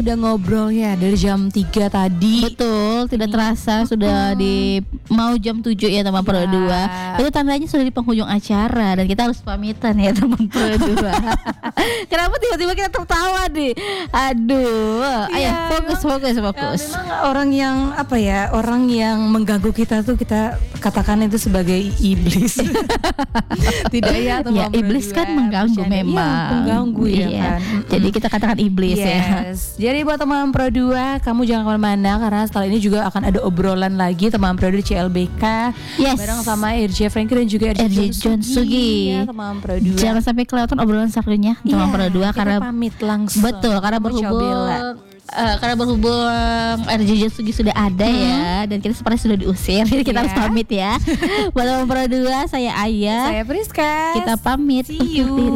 udah ngobrol ya dari jam 3 tadi. Betul, tidak terasa sudah di mau jam 7 ya teman Pro 2. Itu tandanya sudah di penghujung acara dan kita harus pamitan ya teman Pro 2. Kenapa tiba-tiba kita tertawa nih? Aduh, ayo fokus. Memang orang yang orang yang mengganggu kita tuh kita katakan itu sebagai iblis. Tidak ya teman Pro iblis 2. kan mengganggu memang. Mengganggu ya kan. Jadi kita katakan iblis ya. Jadi buat teman Pro 2, kamu jangan kemana-mana karena setelah ini juga akan ada obrolan lagi teman Pro 2 di CLBK bareng sama RJ Franky dan juga RJ Jonsugi ya teman Pro 2. Jangan sampai kelewatan obrolan serunya teman Pro 2 karena pamit langsung. Betul, karena berhubung RJ Jonsugi sudah ada ya dan kita seperti sudah diusir. Jadi kita harus pamit ya. Buat teman Pro 2, saya Aya, saya Priska. kita pamit. See you.